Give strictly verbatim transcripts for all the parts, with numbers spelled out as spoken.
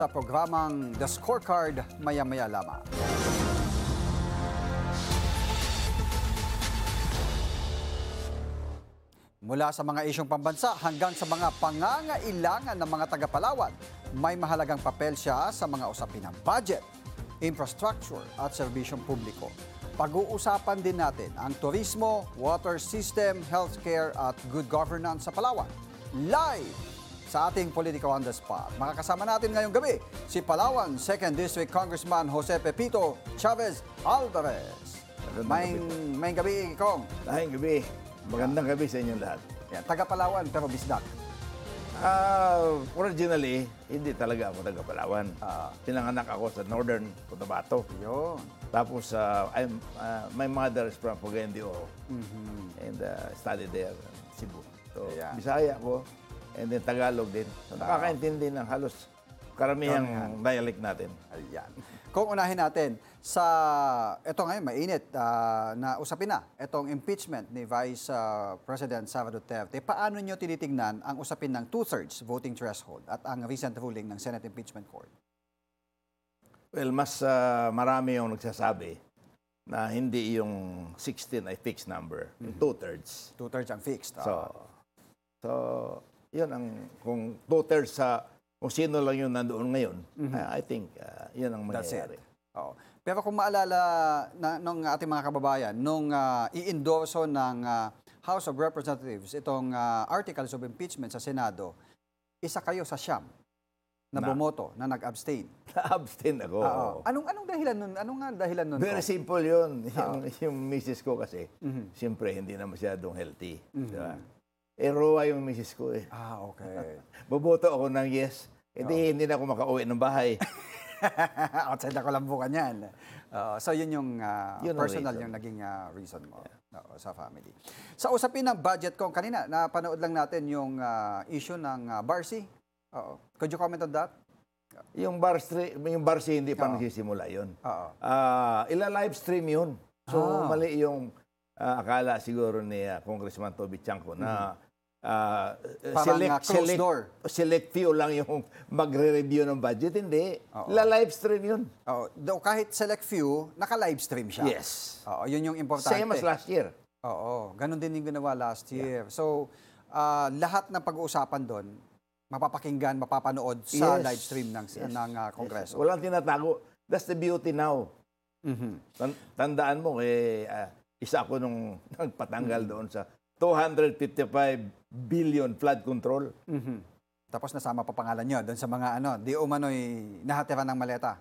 Sa programang The Scorecard, maya-maya lamang. Mula sa mga isyong pambansa hanggang sa mga pangangailangan ng mga taga-Palawan, may mahalagang papel siya sa mga usapin ng budget, infrastructure at serbisyong publiko. Pag-uusapan din natin ang turismo, water system, healthcare at good governance sa Palawan. Live sa ating Politico on the Spot. Makakasama natin ngayong gabi si Palawan second District Congressman Jose Pepito Chavez Alvarez. May may gabi, Kong. Lahing gabi. Magandang gabi sa inyong lahat. Yan, taga Palawan pero bisdak. Uh, originally, hindi talaga ako taga Palawan. Ah. Pinanganak ako sa Northern Cotabato. Yun. Tapos, uh, I'm, uh, my mother is from Pugendio Mhm. and uh, studied there in Cebu. So, Ayan. Bisaya ako and then Tagalog din. So, nakakaintindi ng halos karamihang dialect natin. Ayan. Kung unahin natin, sa ito ngayon, mainit ah, na usapin na, itong impeachment ni Vice ah, President Sara Duterte. Paano nyo tinitingnan ang usapin ng two-thirds voting threshold at ang recent ruling ng Senate Impeachment Court? Well, mas uh, marami yung nagsasabi na hindi yung sixteen ay fixed number, yung two-thirds. Two-thirds ang fixed. ah. So, so yun ang, kung two-thirds sa, kung sino lang yun nandoon ngayon, I, I think uh, yun ang That's mangyayari. it. Oo. Pero kung maalala na, ng ating mga kababayan, nung ah, i-endorso ng ah, House of Representatives itong ah, articles of impeachment sa Senado, isa kayo sa siyam na, Na? bumoto, na nag-abstain. Na-abstain ako. Oo. Anong anong dahilan nun? Anong nga dahilan nun? Very Ko? simple yun. Yung, yung misis ko kasi, siyempre hindi na masyadong healthy. Di ba? Eh, rowa yung misis ko eh. Ah, okay. Boboto ako ng yes. Hindi, hindi na ako makauwi ng bahay. Outside ako lang bukan yan. Oo, so yun yung ah, Yun ang personal reason. yung naging ah, reason mo oo, sa family. Sa usapin ng budget ko, kanina napanood lang natin yung ah, issue ng uh, Barsi. Oo. Could you comment on that? Yung bar, stre- yung bar C, hindi pa Oo. nagsisimula yun. Oo. Ah, ila-live stream yun. So, Ah. mali yung ah, akala siguro ni ah, Congressman Toby Chanco na ah, Parang, select, ah, closed select, door. select few lang yung magre-review ng budget. Hindi. Oo. Ila-live stream yun. Oo. Though kahit select few, naka-live stream siya. Yes. Oo, yun yung importante. Same as last year. Oo, ganun din yung ginawa last year. So, ah, lahat ng pag-uusapan doon, mapapakinggan, mapapanood sa Yes. live stream ng, Yes. ng ah, Kongreso. Walang tinatago. That's the beauty now. Mhm. Tan- Tandaan mo, eh, ah, isa ako nung nagpatanggal Mm-hmm. doon sa two hundred fifty-five billion flood control. Mhm. Tapos nasama pa pangalan nyo doon sa mga ano, di umano'y nahatira ng maleta.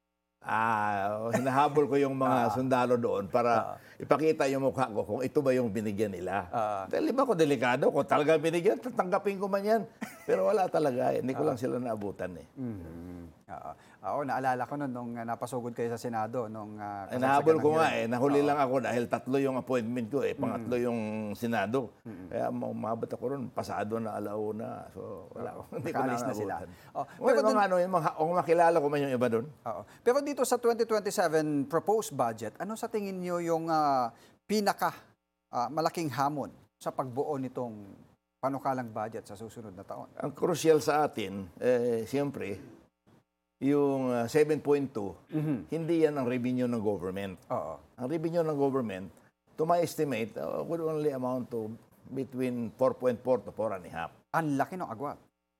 Ah, hinahabol ko yung mga sundalo doon para ipakita yung mukha ko kung ito ba yung binigyan nila. Ah. Dahil ba ko delikado, kung talaga binigyan, tatanggapin ko man yan. Pero wala talaga, eh. Hindi ko lang sila naabutan eh. Mhm. Oo. Oo, naalala ko noon nung ah, napasugod kayo sa Senado nung ah, Ay, kasagsagan nahabol ng ko nga hearing. eh, nahuli lang ako dahil tatlo yung appointment ko eh, pangatlo yung Senado. Kaya umabot ako ron, pasado na alauna. So wala ko, hindi ko na Nakaalis na sila. naabutan. Oh, Well, pero mga dun- ano, yung mga, kung makilala ko man yung iba doon. Oo. Pero dito sa twenty twenty-seven proposed budget, ano sa tingin nyo yung ah, pinaka ah, malaking hamon sa pagbuo nitong panukalang budget sa susunod na taon? Ang crucial sa atin, eh, siyempre, yung uh, seven point two, hindi yan ang revenue ng government. Oo. Ang revenue ng government, to my estimate, uh, would only amount to between four point four to four and a half. Ang laki ng agwat.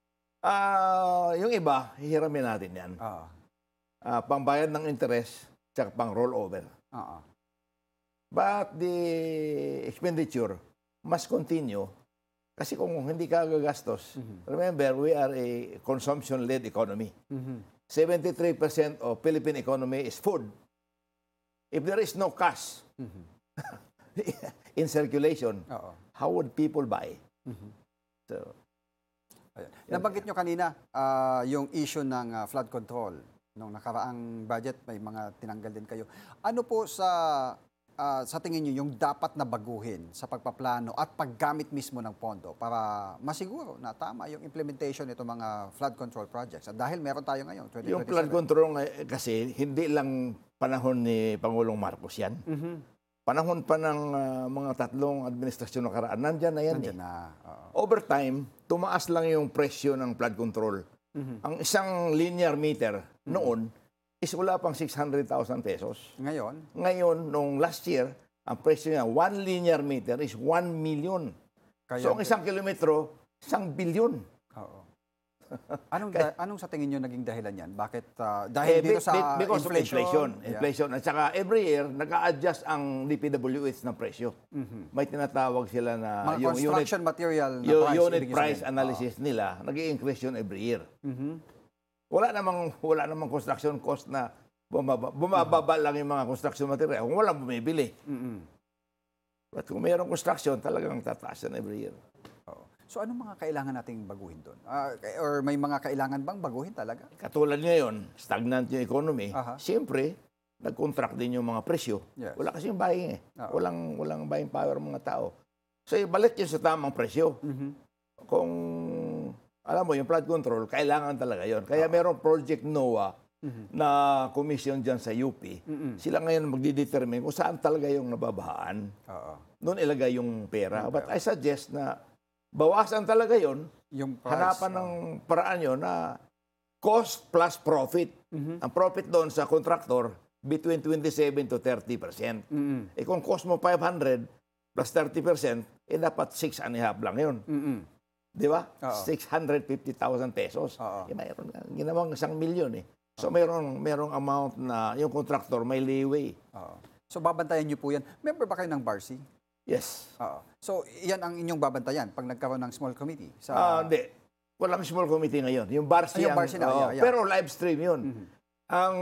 Ah, yung iba, hihiramin natin yan. Oo. Ah, pangbayad ng interest, tsaka pang rollover. Oo. But the expenditure must continue kasi kung hindi ka gagastos, remember, we are a consumption-led economy. Mhm. seventy-three percent of Philippine economy is food. If there is no cash in circulation, Oo. how would people buy? So, Ayan. Nabanggit nyo kanina ah, yung issue ng ah, flood control. Nung nakaraang budget, may mga tinanggal din kayo. Ano po sa ah, sa tingin nyo yung dapat na baguhin sa pagpaplano at paggamit mismo ng pondo para masiguro na tama yung implementation nito mga flood control projects? At dahil meron tayo ngayon, twenty twenty-seven. yung flood control nga- kasi hindi lang panahon ni Pangulong Marcos yan. Mhm. Panahon pa ng ah, mga tatlong administrasyon nakaraan, nandyan na yan. Nandiyan eh. na. Oo. Over time, tumaas lang yung presyo ng flood control Ang isang linear meter noon is wala pang six hundred thousand pesos. Ngayon, Ngayon, nung last year, ang presyo niya, one linear meter is one million. kaya, So, ang isang kilometro, isang bilyon. Oo. Anong, da- anong sa tingin nyo naging dahilan yan? Bakit? ah, dahil dito be- sa be- because of inflation? inflation. Yeah. Inflation. At saka every year, nag-a-adjust ang D P W H ng presyo. May tinatawag sila na Mga yung unit, construction material na yung price. unit ibig price sabihin. analysis nila, nag increase yun every year. Mhm. Wala namang, wala namang construction cost na bumaba, bumababa lang yung mga construction material kung walang bumibili. Mhm. At kung mayroong construction, talagang tataas yan every year. Oo. So anong mga kailangan nating baguhin doon? Ah, or may mga kailangan bang baguhin talaga? Katulad ngayon, stagnant yung economy. Aha. Siyempre, nag-contract din yung mga presyo. Yes. Wala kasing buying eh. Oo. Walang, walang buying power ng mga tao. So, ibalik yun sa tamang presyo. Mhm. Kung, alam mo, yung flood control, kailangan talaga yon. Kaya merong Project NOAA Mhm. na commission dyan sa U P. Mhm. Sila ngayon magdidetermine kung saan talaga yung nababahaan. Oo. Doon ilagay yung pera. But I suggest na bawasan talaga yon. Yung price. Hanapan ng paraan yon na cost plus profit. Mhm. Ang profit doon sa contractor, between twenty-seven to thirty percent. Mhm. Eh kung cost mo five hundred plus thirty percent, eh dapat six and a half lang yun. Mhm. Di ba? Oo. six hundred fifty thousand pesos. Oo. Eh, mayroon nga, ginawang isang milyon eh. So mayroong, mayroong amount na yung contractor may leeway. Oo. So babantayan niyo po yan. Member ba kayo ng B A R C? Yes. Oo. So yan ang inyong babantayan pag nagkaroon ng small committee? Sa... Ah, hindi. Walang small committee ngayon. Yung B A R C, Ah, yung ang- B A R C na, oo, yeah, yeah. pero live stream yun. Mhm. Ang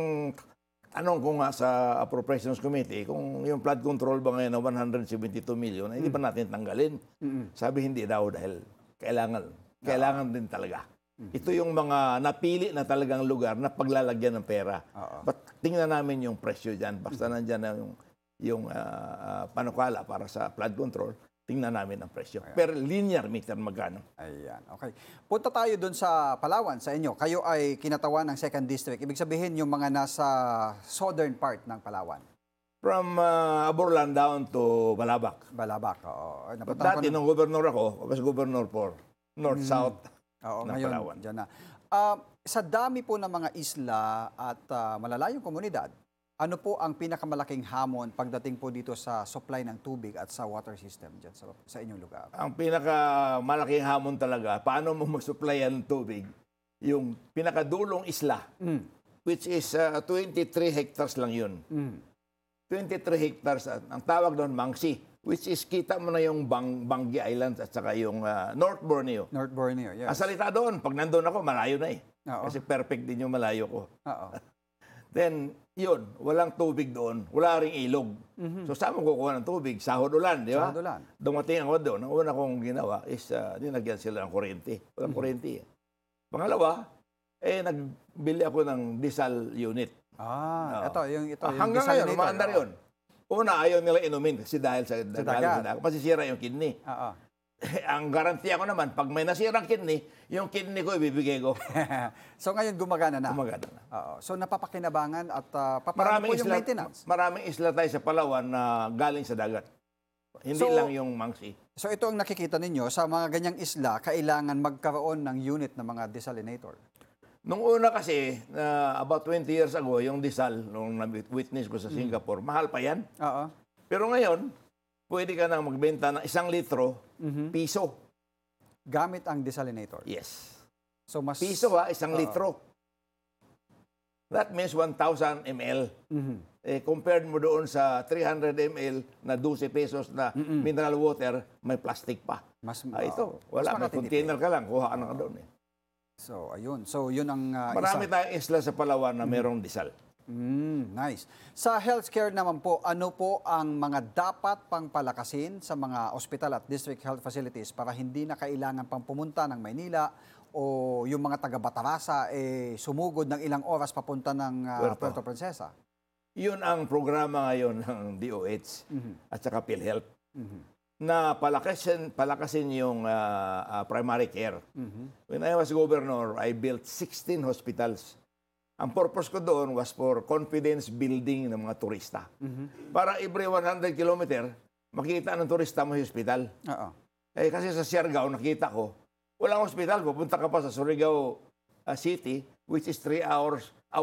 tanong ko nga sa Appropriations Committee, kung yung flood control ba ngayon na one hundred seventy-two million, eh, hindi ba natin tanggalin? Mhm. Sabi hindi daw dahil kailangan. Kailangan din talaga. Ito yung mga napili na talagang lugar na paglalagyan ng pera. Oo. But tingnan namin yung presyo dyan. Basta nandyan na yung, yung ah, ah, panukala para sa flood control, tingnan namin ang presyo. Per linear meter magkano. Ayan, okay. Punta tayo doon sa Palawan, sa inyo. Kayo ay kinatawan ng second District. Ibig sabihin yung mga nasa southern part ng Palawan. From uh, Aborlan down to Balabac. Balabac, oo. Ay, But napuntahan ko dati, na- nung governor ako, I was governor for North-South. Oo, ng ngayon, Palawan. dyan na. Ah, sa dami po ng mga isla at ah, malalayong komunidad, ano po ang pinakamalaking hamon pagdating po dito sa supply ng tubig at sa water system dyan sa, sa inyong lugar? Ang pinakamalaking hamon talaga, paano mo mag-supply ng tubig, yung pinakadulong isla, Mm. which is uh, twenty-three hectares lang yun. Mm. twenty-three hectares, at ang tawag doon, Mangsi, which is kita mo na yung Bang, Bangi Islands at saka yung uh, North Borneo. North Borneo, yes. Ang salita doon, pag nandun ako, malayo na eh. Oo. Kasi perfect din yung malayo ko. Oo. Then, yun, walang tubig doon. Wala ring ilog. So, saan mo kukuha ng tubig? Sahod ulan, di ba? Sahod ulan. Dumating ako doon. Ang una kong ginawa is, uh, dinagyan sila ng kuryente. Walang kuryente eh. Pangalawa, eh, nagbili ako ng diesel unit. Ah, ito, yung ito. Ah, yung hanggang ngayon, desalinator, umaandar oo. yun. Una, ayaw nila inumin kasi dahil sa, Sa dahil dagat. sa dagat. Masisira yung kidney. Oo. Ang garantiya ko naman, pag may nasirang kidney, yung kidney ko ibibigay ko. So ngayon gumagana na. Gumagana na. Oo. So napapakinabangan at uh, paano Maraming po yung isla, maintenance? maraming isla tayo sa Palawan na galing sa dagat. Hindi So- lang yung Mangsi. So ito ang nakikita ninyo, sa mga ganyang isla, kailangan magkaroon ng unit ng mga desalinator. Nung una kasi, na about twenty years ago, yung Disal, nung na-witness ko sa Singapore, mahal pa yan. Oo. Pero ngayon, pwede ka nang magbenta ng isang litro, piso. Gamit ang desalinator. Yes. So mas... Piso ha, isang Oo. litro. That means one thousand milliliters. Mhm. Eh, compared mo doon sa three hundred milliliters na twelve pesos na mineral water, may plastic pa. Mas, Ah, ito, oo. wala. Mas May makatitipid. container ka lang, kuha ka na ka doon. Eh. So, ayun. So, yun ang uh, Marami isa. tayong isla sa Palawan na merong disal. Mm, nice. Sa healthcare naman po, ano po ang mga dapat pang palakasin sa mga ospital at district health facilities para hindi na kailangan pang pumunta ng Maynila o yung mga taga Batarasa eh, sumugod ng ilang oras papunta ng uh, Puerto. Puerto Princesa? Yun ang programa ngayon ng D O H at saka PhilHealth na palakasin, palakasin yung ah, ah, primary care. When I was governor, I built sixteen hospitals. Ang purpose ko doon was for confidence building ng mga turista. Para every one hundred kilometer, makita ng turista mo yung hospital. Oo. Eh, kasi sa Siargao, nakita ko, walang hospital. Pupunta ka pa sa Surigao uh, City, which is three hours